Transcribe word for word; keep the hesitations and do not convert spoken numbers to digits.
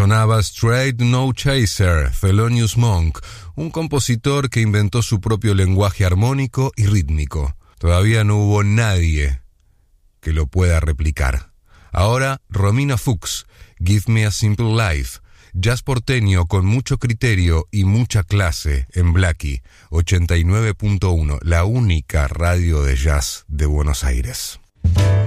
Sonaba Straight No Chaser, Thelonious Monk, un compositor que inventó su propio lenguaje armónico y rítmico. Todavía no hubo nadie que lo pueda replicar. Ahora, Romina Fuchs, Give Me a Simple Life, jazz porteño con mucho criterio y mucha clase en Blackie, ochenta y nueve punto uno, la única radio de jazz de Buenos Aires.